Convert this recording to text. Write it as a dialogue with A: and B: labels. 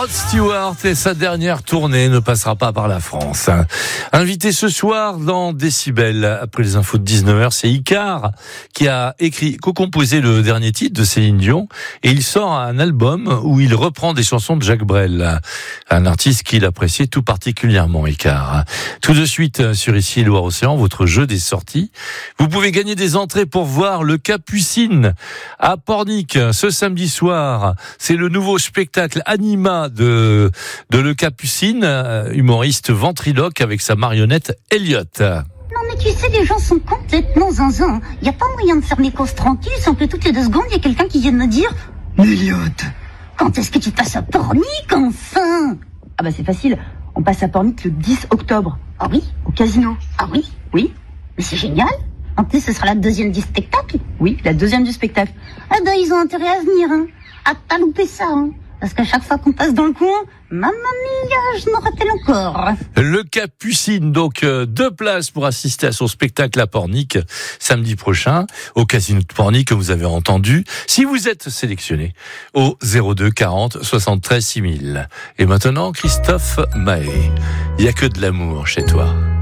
A: Rod Stewart et sa dernière tournée ne passera pas par la France. Invité ce soir dans Décibel, après les infos de 19h, c'est Icar qui a écrit, co-composé le dernier titre de Céline Dion, et il sort un album où il reprend des chansons de Jacques Brel, un artiste qu'il appréciait tout particulièrement, Icar. Tout de suite sur Ici Loire-Océan, votre jeu des sorties. Vous pouvez gagner des entrées pour voir le Capucine à Pornic ce samedi soir. C'est le nouveau spectacle Anima de Le Capucine, humoriste ventriloque avec sa marionnette Elliot.
B: Non mais tu sais, les gens sont complètement zinzin. Y a pas moyen de faire mes causes tranquilles sans que toutes les 2 secondes, y a quelqu'un qui vienne me dire « Elliot, quand est-ce que tu passes à Pornic, enfin ?»
C: Ah bah c'est facile, on passe à Pornic le 10 octobre.
B: Ah oui?
C: Au casino.
B: Ah oui?
C: Oui?
B: Mais c'est génial. En plus, ce sera la 2e du spectacle.
C: Oui, la 2e du spectacle.
B: Ah ben, ils ont intérêt à venir, hein. À pas louper ça, hein. Parce qu'à chaque fois qu'on passe dans le coin, mamma mia, je m'en rappelle encore.
A: Le Capucine, donc 2 places pour assister à son spectacle à Pornic samedi prochain au Casino de Pornic, comme vous avez entendu. Si vous êtes sélectionné au 02 40 73 6000. Et maintenant, Christophe Maé. Il y a que de l'amour chez toi.